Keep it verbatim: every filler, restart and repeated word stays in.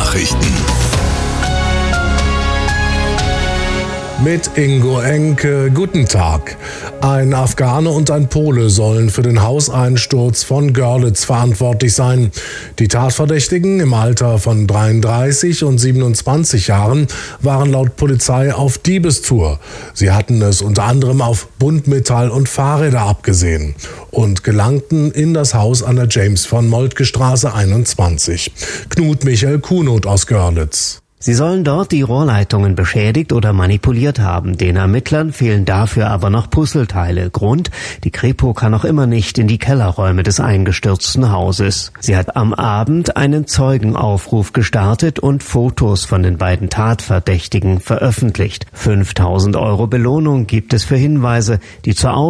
Nachrichten. Mit Ingo Enke, guten Tag. Ein Afghane und ein Pole sollen für den Hauseinsturz von Görlitz verantwortlich sein. Die Tatverdächtigen im Alter von dreiunddreißig und siebenundzwanzig Jahren waren laut Polizei auf Diebestour. Sie hatten es unter anderem auf Buntmetall und Fahrräder abgesehen und gelangten in das Haus an der James-von-Moltke-Straße einundzwanzig. Knut Michael Kuhnot aus Görlitz. Sie sollen dort die Rohrleitungen beschädigt oder manipuliert haben. Den Ermittlern fehlen dafür aber noch Puzzleteile. Grund: die Kripo kann noch immer nicht in die Kellerräume des eingestürzten Hauses. Sie hat am Abend einen Zeugenaufruf gestartet und Fotos von den beiden Tatverdächtigen veröffentlicht. fünftausend Euro Belohnung gibt es für Hinweise, die zur